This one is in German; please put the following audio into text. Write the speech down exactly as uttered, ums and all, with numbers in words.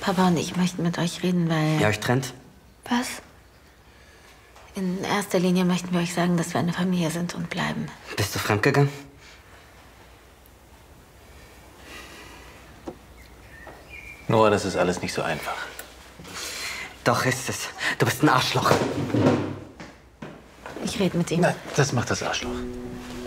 Papa und ich möchten mit euch reden, weil... Ihr euch trennt? Was? In erster Linie möchten wir euch sagen, dass wir eine Familie sind und bleiben. Bist du fremdgegangen? Nora, das ist alles nicht so einfach. Doch ist es. Du bist ein Arschloch. Ich rede mit ihm. Nein, das macht das Arschloch.